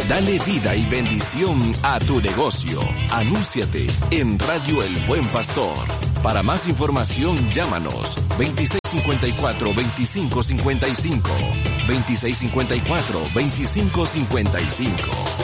Dale vida y bendición a tu negocio. Anúnciate en Radio El Buen Pastor. Para más información, llámanos 2654-2555, 2654-2555.